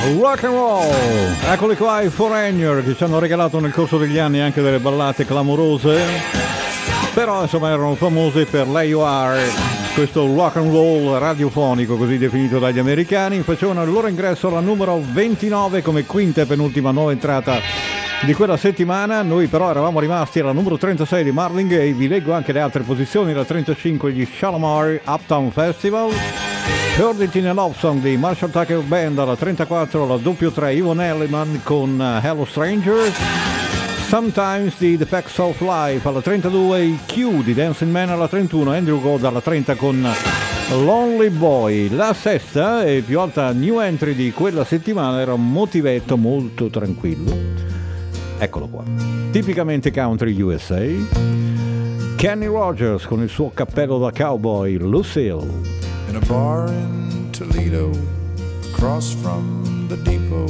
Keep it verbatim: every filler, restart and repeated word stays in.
Rock and roll, eccoli qua i Foreigner che ci hanno regalato nel corso degli anni anche delle ballate clamorose, però insomma erano famosi per Lay You Are, questo rock and roll radiofonico così definito dagli americani. Facevano il loro ingresso alla numero ventinove come quinta e penultima nuova entrata di quella settimana. Noi però eravamo rimasti alla numero trentasei di Marvin Gaye. Vi leggo anche le altre posizioni: la trentacinque gli Shalamar Uptown Festival, Heard It in a Love Song di Marshall Tucker Band, alla trentaquattro la doppio tre Yvonne Elliman con Hello Strangers, Sometimes di The Facts of Life, alla trentadue i Q di Dancing Man, alla trentuno Andrew Gold, alla trenta con Lonely Boy. La sesta e più alta new entry di quella settimana era un motivetto molto tranquillo, eccolo qua, tipicamente country U S A, Kenny Rogers con il suo cappello da cowboy, Lucille. In a bar in Toledo, across from the depot,